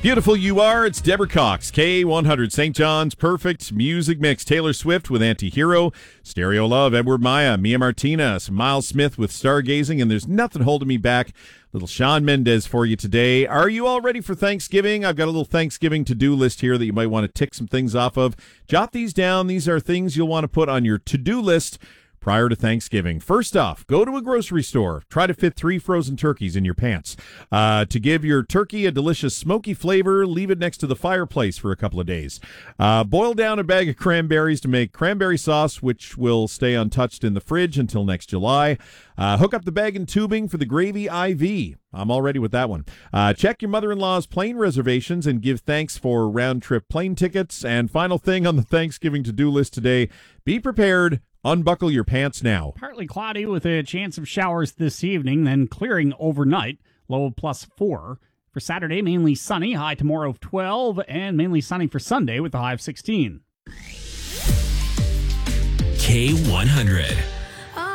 Beautiful you are. It's Deborah Cox, K100, St. John's Perfect Music Mix. Taylor Swift with Anti-Hero, Stereo Love, Edward Maya, Mia Martinez, Miles Smith with Stargazing, and There's Nothing Holding Me Back. Little Shawn Mendes for you today. Are you all ready for Thanksgiving? I've got a little Thanksgiving to-do list here that you might want to tick some things off of. Jot these down. These are things you'll want to put on your to-do list prior to Thanksgiving. First off, go to a grocery store. Try to fit 3 frozen turkeys in your pants. To give your turkey a delicious smoky flavor, leave it next to the fireplace for a couple of days. Boil down a bag of cranberries to make cranberry sauce, which will stay untouched in the fridge until next July. Hook up the bag and tubing for the gravy IV. I'm all ready with that one. Check your mother-in-law's plane reservations and give thanks for round-trip plane tickets. And final thing on the Thanksgiving to-do list today, be prepared. Unbuckle your pants now. Partly cloudy with a chance of showers this evening, then clearing overnight, low of +4. For Saturday, mainly sunny, high tomorrow of 12, and mainly sunny for Sunday with a high of 16. K100.